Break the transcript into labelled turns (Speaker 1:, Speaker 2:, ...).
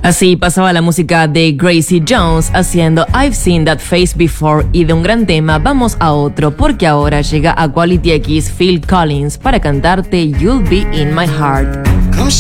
Speaker 1: Así pasaba la música de Gracie Jones haciendo I've Seen That Face Before, y de un gran tema vamos a otro porque ahora llega a Quality X Phil Collins para cantarte You'll Be In My Heart.